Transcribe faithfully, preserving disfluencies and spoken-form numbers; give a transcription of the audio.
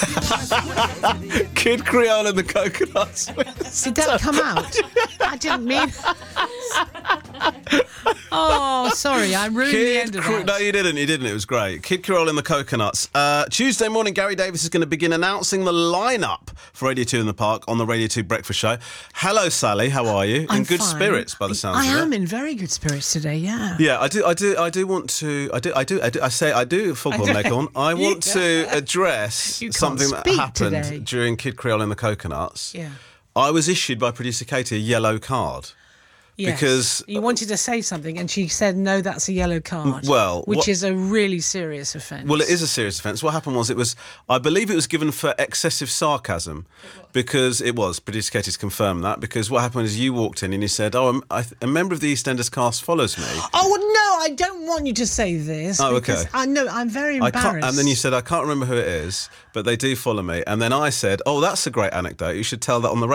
Kid Creole and the Coconuts. Did that come out? I didn't mean... Oh, sorry, I ruined Kid the end of Cre- that. No, you didn't. You didn't. It was great. Kid Creole and the Coconuts. Uh, Tuesday morning, Gary Davis is going to begin announcing the lineup for Radio two in the Park on the Radio two Breakfast Show. Hello, Sally. How are you? I'm in good fine. spirits, by the sounds I of it. am in very good spirits today, yeah. Yeah, I do. I do. I do want to. I do. I do. I, do, I say. I do. Football leg on. I want to address You can't something that speak happened today. during Kid Creole and the Coconuts. Yeah. I was issued by producer Katie a yellow card. Yes. Because- you wanted to say something and she said, no, that's a yellow card. Well, Which what- is a really serious offence. Well, it is a serious offence. What happened was it was, I believe it was given for excessive sarcasm because it was, producer Katie's confirmed that, because what happened is you walked in and you said, oh, a, I, a member of the EastEnders cast follows me. Oh, well, no, I don't want you to say this. Oh, because okay. I know, I'm very I embarrassed. can't, and then you said, I can't remember who it is, but they do follow me. And then I said, oh, that's a great anecdote. You should tell that on the radio.